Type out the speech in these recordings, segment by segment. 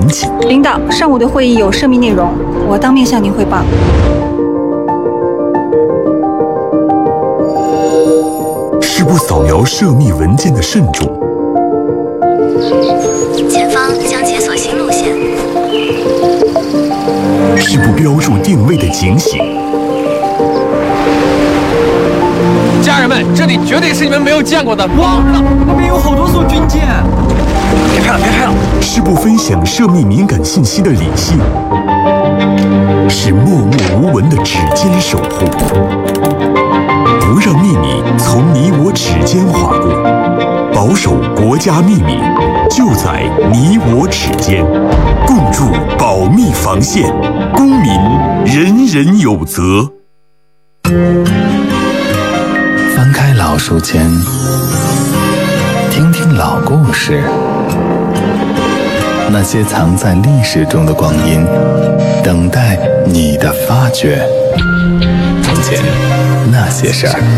严谨。 领导，上午的会议有涉密内容，我当面向您汇报。 是不扫描涉密文件的慎重， 前方将解锁新路线。 是不标注定位的警醒。 家人们，这里绝对是你们没有见过的。哇，那边有好多艘军舰！别拍了，别拍了！ 是不分享涉密敏感信息的理性，是默默无闻的指尖守护，不让秘密从你我指尖划过，保守国家秘密就在你我指尖，共筑保密防线，公民人人有责。 翻开老书签，听听老故事，那些藏在历史中的光阴，等待你的发掘。从前那些事儿。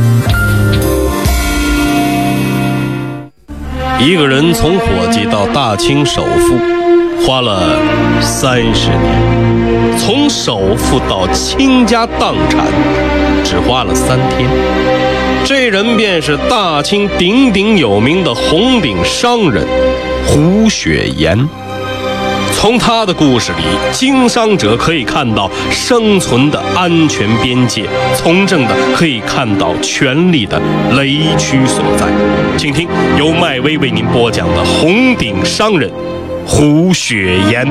一个人从伙计到大清首富，花了30年；从首富到倾家荡产，只花了3天。这人便是大清鼎鼎有名的红顶商人胡雪岩。从他的故事里，经商者可以看到生存的安全边界，从政的可以看到权力的雷区所在。请听由麦威为您播讲的红顶商人胡雪岩。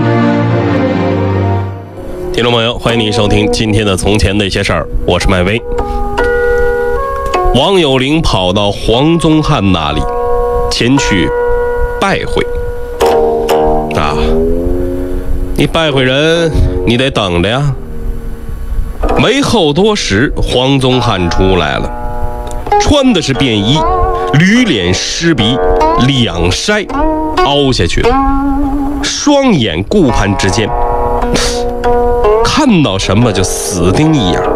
听众朋友，欢迎您收听今天的从前那些事儿，我是麦威。王有龄跑到黄宗汉那里前去拜会啊，你拜会人你得等着呀。没后多时，黄宗汉出来了，穿的是便衣，驴脸湿鼻，两腮凹下去了，双眼顾盼之间，看到什么就死盯一眼。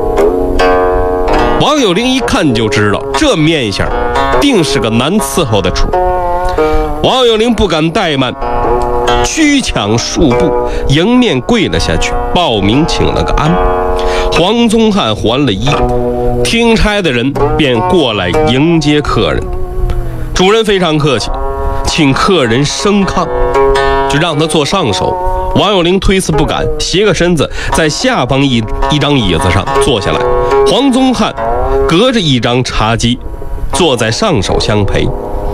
王有龄一看就知道，这面相定是个难伺候的主。王有龄不敢怠慢，屈抢数步，迎面跪了下去，报名请了个安。黄宗汉还了衣，听差的人便过来迎接客人。主人非常客气，请客人升炕，就让他坐上手。王有龄推辞不敢，斜个身子在下方一张椅子上坐下来。黄宗汉隔着一张茶几坐在上手相陪。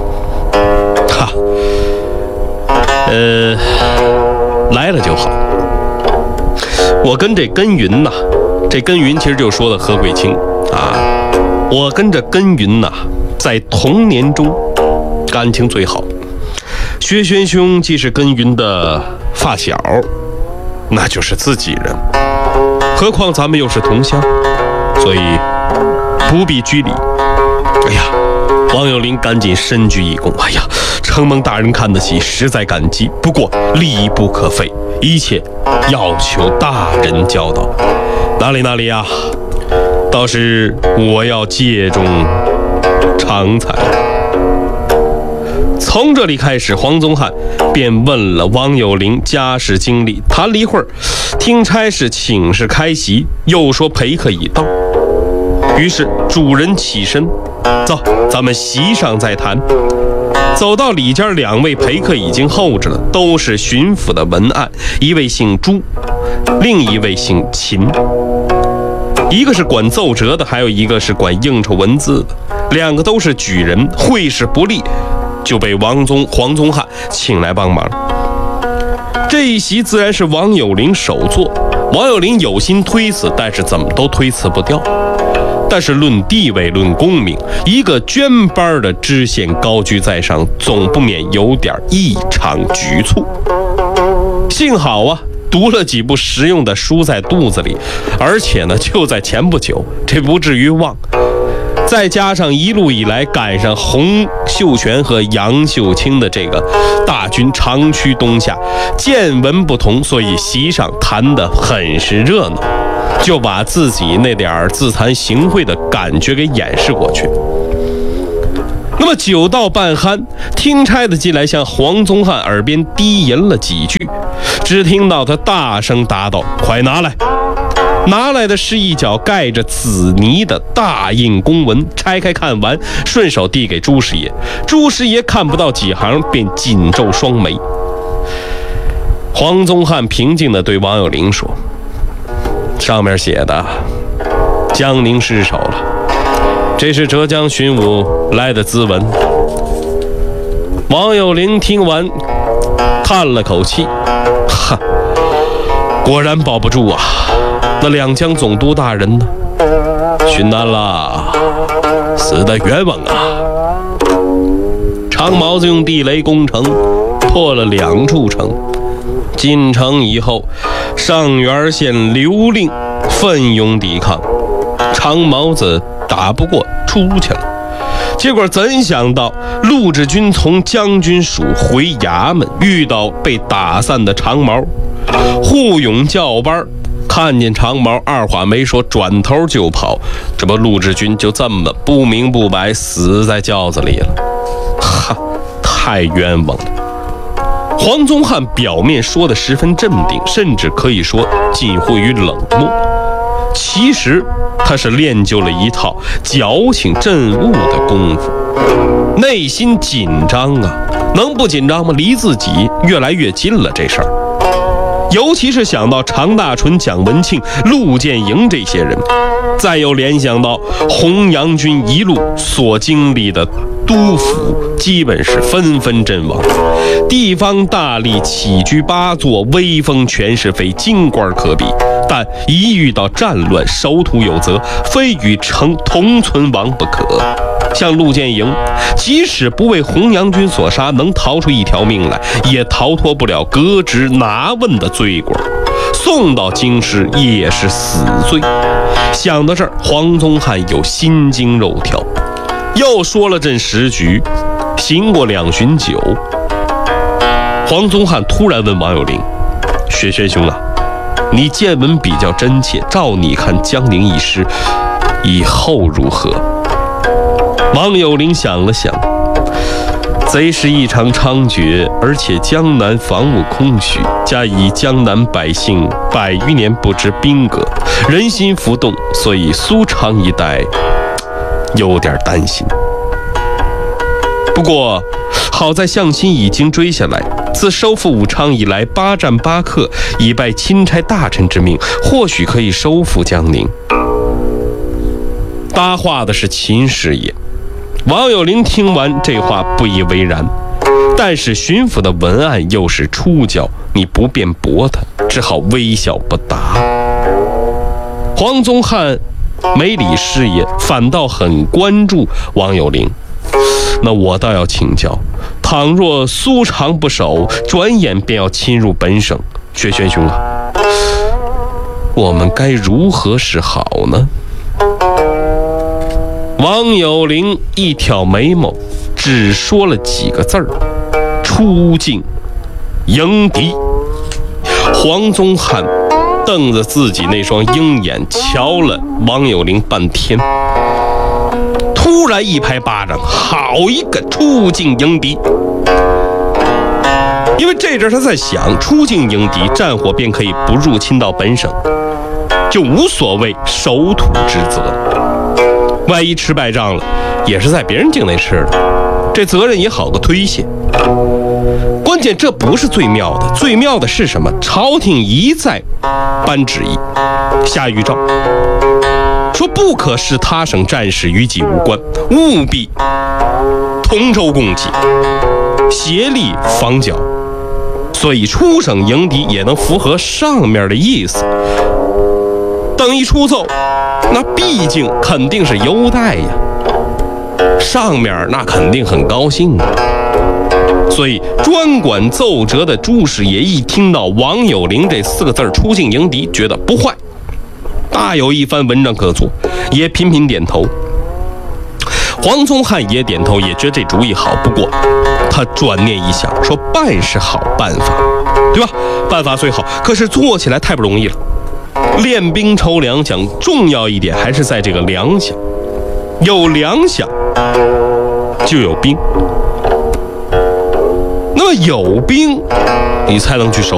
来了就好。我跟这根云呐，这根云其实就说的何桂清啊，我跟这根云呐，在童年中感情最好。薛轩兄既是根云的发小，那就是自己人，何况咱们又是同乡，所以不必拘礼。哎呀，王有龄赶紧深鞠一躬，哎呀，承蒙大人看得起，实在感激，不过礼仪不可废，一切要求大人教导。哪里啊，倒是我要借重长才。从这里开始，黄宗汉便问了王有龄家世经历，谈了一会儿，听差事请示开席，又说陪客已到。于是主人起身，走，咱们席上再谈。走到里间，2位陪客已经候着了，都是巡抚的文案，一位姓朱，另一位姓秦。一个是管奏折的，还有一个是管应酬文字的，2个都是举人，会事不利，就被黄宗汉请来帮忙。这一席自然是王有龄首座，王有龄有心推辞，但是怎么都推辞不掉。但是论地位论功名，一个捐班的知县高居在上，总不免有点异常局促。幸好啊，读了几部实用的书在肚子里，而且呢就在前不久，这不至于忘。再加上一路以来赶上洪秀全和杨秀清的这个大军长驱东下，见闻不同，所以席上谈得很是热闹，就把自己那点自惭形秽的感觉给掩饰过去。 那么酒到半酣，听差的进来向黄宗汉耳边低吟了几句，只听到他大声答道：“快拿来！”拿来的是一角盖着紫泥的大印公文，拆开看完，顺手递给朱师爷。朱师爷看不到几行，便紧皱双眉。黄宗汉平静地对王有龄说：“上面写的江宁失守了，这是浙江巡抚来的咨文。”王有龄听完叹了口气：“哈，果然保不住啊！那两江总督大人呢？殉难了，死得冤枉啊！长毛子用地雷攻城，破了2处城。进城以后，上元县刘令奋勇抵抗，长毛子打不过，出去了。结果怎想到陆志军从将军署回衙门，遇到被打散的长毛，护勇叫班，看见长毛二话没说，转头就跑。这不陆志军就这么不明不白死在轿子里了。哈，太冤枉了。黄宗汉表面说的十分镇定，甚至可以说近乎于冷漠，其实他是练就了一套矫情镇物的功夫，内心紧张啊，能不紧张吗？离自己越来越近了这事儿。尤其是想到常大纯、蒋文庆、陆建营这些人，再又联想到洪阳军一路所经历的督府，基本是纷纷阵亡，地方大吏起居八座，威风权势非京官可比。但一遇到战乱，守土有责，非与城同存亡不可。像陆建营，即使不为洪阳军所杀，能逃出一条命来，也逃脱不了革职拿问的罪过，送到京师也是死罪。想到这儿，黄宗汉有心惊肉跳。又说了阵时局，行过2巡酒，黄宗汉突然问王有龄：“薛轩兄啊，你见闻比较真切，照你看江宁一失以后如何？”王有龄想了想，贼时异常猖獗，而且江南防务空虚，加以江南百姓100余年不知兵革，人心浮动，所以苏昌一带有点担心。不过好在向心已经追下来，自收复武昌以来8战8克，以拜钦差大臣之命，或许可以收复江宁。搭话的是秦师爷。王有龄听完这话不以为然，但是巡抚的文案又是出教，你不便驳他，只好微笑不答。黄宗汉没理师爷，反倒很关注王有龄。那我倒要请教，倘若苏常不守，转眼便要侵入本省，薛轩兄啊，我们该如何是好呢？王有龄一挑眉毛，只说了几个字儿：出境迎敌。黄宗汉瞪着自己那双鹰眼，瞧了王有龄半天，突然一拍巴掌：“好一个出境迎敌！”因为这阵他在想，出境迎敌，战火便可以不入侵到本省，就无所谓守土之责。万一吃败仗了，也是在别人境内吃的，这责任也好个推卸。关键这不是最妙的，最妙的是什么？朝廷一再颁旨意，下谕诏，说不可使他省战事与己无关，务必同舟共济，协力防剿。所以出省迎敌也能符合上面的意思。等一出奏，那毕竟肯定是优待呀，上面那肯定很高兴啊。所以专管奏折的朱师爷一听到王有龄这4个字出境迎敌，觉得不坏，大有一番文章可做，也频频点头。黄宗汉也点头，也觉得这主意好。不过他转念一想，说办是好办法，对吧？办法虽好，可是做起来太不容易了。练兵筹粮饷，重要一点还是在这个粮饷。有粮饷， 就有兵。那么有兵，你才能去守